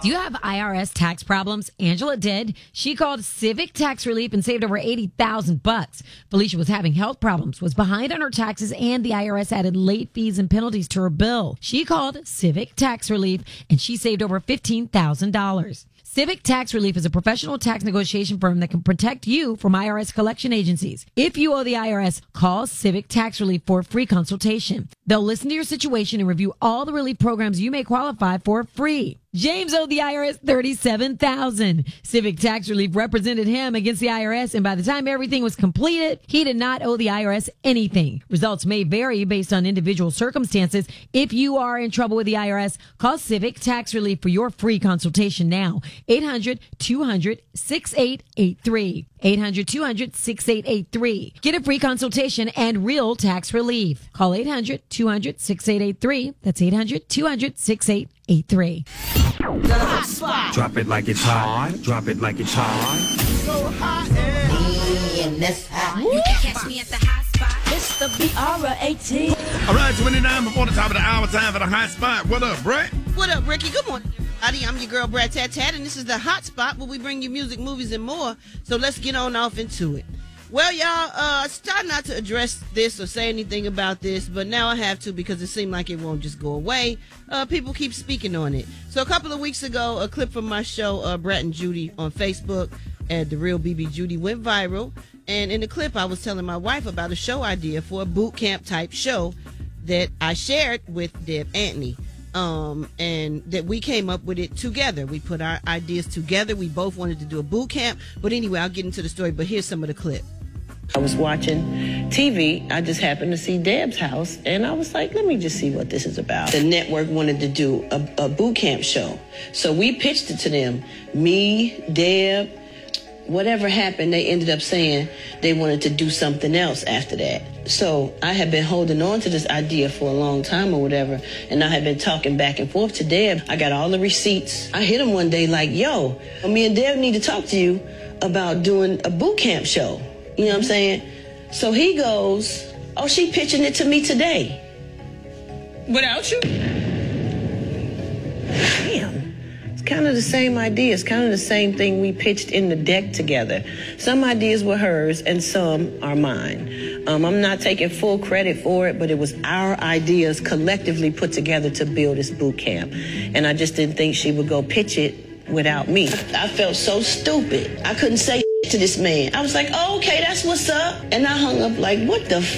Do you have IRS tax problems? Angela did. She called Civic Tax Relief and saved over $80,000. Felicia was having health problems, was behind on her taxes, and the IRS added late fees and penalties to her bill. She called Civic Tax Relief and she saved over $15,000. Civic Tax Relief is a professional tax negotiation firm that can protect you from IRS collection agencies. If you owe the IRS, call Civic Tax Relief for a free consultation. They'll listen to your situation and review all the relief programs you may qualify for free. James owed the IRS $37,000. Civic Tax Relief represented him against the IRS, and by the time everything was completed, he did not owe the IRS anything. Results may vary based on individual circumstances. If you are in trouble with the IRS, call Civic Tax Relief for your free consultation now. 800-200-6883. 800-200-6883. Get a free consultation and real tax relief. Call 800-200-6883. That's 800-200-6883. The hot spot. Drop it like it's hot. Drop it like it's hot. So hot and in this hot. You can catch me at the hot spot. it's the BR18. All right, 29 before the top of the hour, time for the hot spot. What up, Brett? What up, Ricky? Good morning, everybody. I'm your girl, Brad Tat Tat, and this is the hot spot where we bring you music, movies, and more. So let's get on off into it. Well, y'all, starting not to address this or say anything about this, but now I have to because it seemed like it won't just go away. People keep speaking on it. So a couple of weeks ago, a clip from my show, Brett and Judy on Facebook at The Real BB Judy went viral. And in the clip, I was telling my wife about a show idea for a boot camp type show that I shared with Deb Antony. And that we came up with it together. We put our ideas together. We both wanted to do a boot camp. But anyway, I'll get into the story. But here's some of the clip. I was watching TV. I just happened to see Deb's house, and I was like, let me just see what this is about. The network wanted to do a boot camp show. So we pitched it to them. Me, Deb, whatever happened, they ended up saying they wanted to do something else after that. So I had been holding on to this idea for a long time or whatever, and I had been talking back and forth to Deb. I got all the receipts. I hit him one day like, yo, me and Deb need to talk to you about doing a boot camp show. You know what I'm saying? So he goes, oh, she pitching it to me today. Without you? Damn. It's kind of the same idea. It's kind of the same thing we pitched in the deck together. Some ideas were hers and some are mine. I'm not taking full credit for it, but it was our ideas collectively put together to build this boot camp. And I just didn't think she would go pitch it without me. I felt so stupid. I couldn't say to this man. I was like, oh, okay, that's what's up. And I hung up like, what the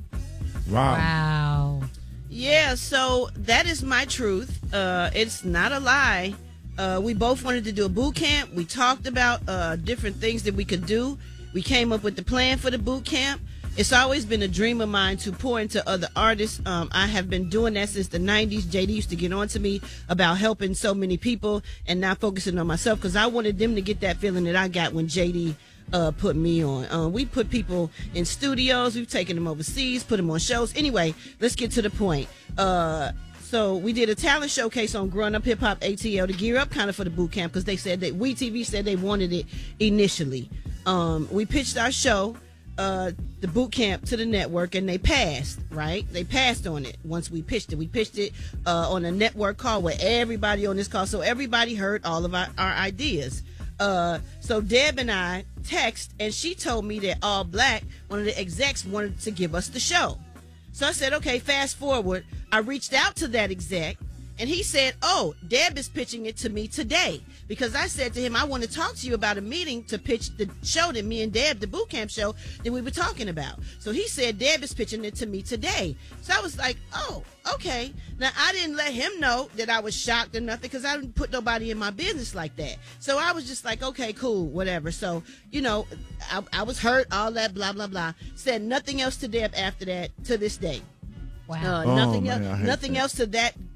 Wow. Yeah, so that is my truth. It's not a lie. We both wanted to do a boot camp. We talked about different things that we could do. We came up with the plan for the boot camp. It's always been a dream of mine to pour into other artists. I have been doing that since the 90s. JD used to get on to me about helping so many people and not focusing on myself because I wanted them to get that feeling that I got when JD put me on. We put people in studios. We've taken them overseas, put them on shows. Anyway, let's get to the point. So we did a talent showcase on Growing Up Hip Hop ATL to gear up kind of for the boot camp because they said that WeTV said they wanted it initially. We pitched our show, the boot camp, to the network, and they passed, right? They passed on it once we pitched it. We pitched it on a network call where everybody on this call, so everybody heard all of our ideas. So Deb and I text, and she told me that All Black, one of the execs, wanted to give us the show. So I said, okay, fast forward. I reached out to that exec, and he said, oh, Deb is pitching it to me today. Because I said to him, I want to talk to you about a meeting to pitch the show that me and Deb, the boot camp show, that we were talking about. So he said, Deb is pitching it to me today. So I was like, oh, okay. Now, I didn't let him know that I was shocked or nothing because I didn't put nobody in my business like that. So I was just like, okay, cool, whatever. So, you know, I was hurt, all that, blah, blah, blah. Said nothing else to Deb after that to this day. Wow. Nothing else to that